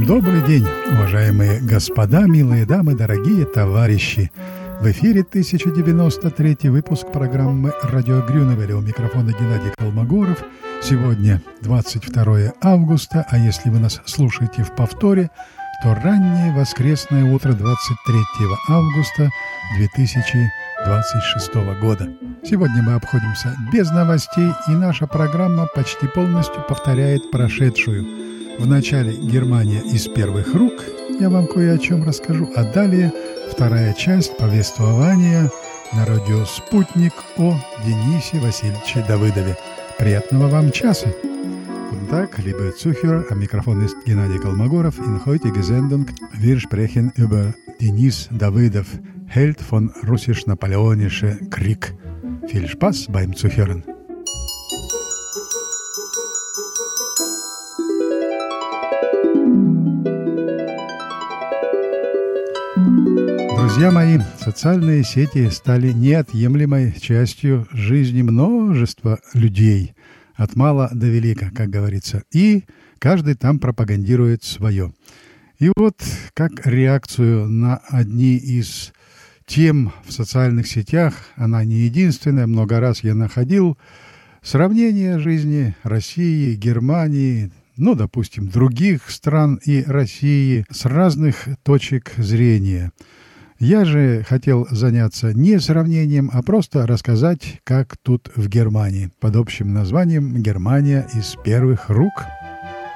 Добрый день, уважаемые господа, милые дамы, дорогие товарищи. В эфире 1093 выпуск программы «Радио Грюневеля». У микрофона Геннадий Колмогоров. Сегодня 22 августа, а если вы нас слушаете в повторе, то раннее воскресное утро 23 августа 2026 года. Сегодня мы обходимся без новостей, и наша программа почти полностью повторяет прошедшую. В начале Германия из первых рук, я вам кое о чем расскажу, а далее вторая часть повествования на радио «Спутник» о Денисе Васильевиче Давыдове. Приятного вам часа! Guten Tag, liebe Zuhörer, am Mikrofon ist Gennady Kolmogorov. In heutiger Sendung wir sprechen über Denis Давыдов, Held von russisch-napoleonischer Krieg. Viel Spaß beim Zuhören! Друзья мои, социальные сети стали неотъемлемой частью жизни множества людей, от мала до велика, как говорится, и каждый там пропагандирует свое. И вот как реакцию на одни из тем в социальных сетях, она не единственная, много раз я находил сравнение жизни России, Германии, допустим, других стран и России с разных точек зрения. Я же хотел заняться не сравнением, а просто рассказать, как тут в Германии, под общим названием «Германия из первых рук».